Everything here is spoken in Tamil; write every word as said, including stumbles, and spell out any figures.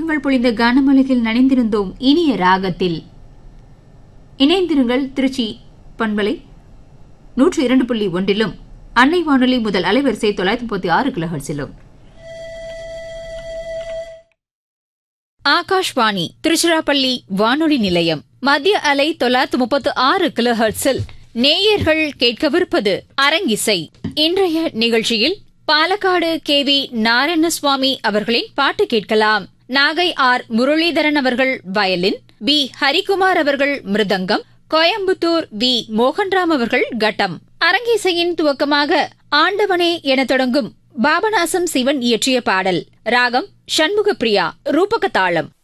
மேகங்கள் பொழிந்த கனமழையில் நனைந்திருந்தோம் இனிய ராகத்தில். இணைந்திருங்கள் திருச்சி பண்பலை நூற்று இரண்டு புள்ளி ஒன்றிலும் அன்னை வானொலி முதல் அலைவரிசை தொள்ளாயிரத்தி முப்பத்தி ஆறு கிலோஹெர்ட்ஸிலும். ஆகாஷ்வாணி திருச்சிராப்பள்ளி வானொலி நிலையம் மத்திய அலை தொள்ளாயிரத்து முப்பத்து ஆறு கிலோஹெர்ட்ஸில் நேயர்கள் கேட்கவிருப்பது அரங்கிசை. இன்றைய நிகழ்ச்சியில் பாலக்காடு கே வி நாராயணசுவாமி அவர்களின் பாட்டு கேட்கலாம். நாகை ஆர் முரளிதரன் அவர்கள் வயலின், பி ஹரிகுமார் அவர்கள் மிருதங்கம், கோயம்புத்தூர் வி மோகன்ராம் அவர்கள் கட்டம். அரங்கிசையின் துவக்கமாக ஆண்டவனே என தொடங்கும் பாபநாசம் சிவன் இயற்றிய பாடல். ராகம் சண்முகப்பிரியா, ரூபக தாளம்.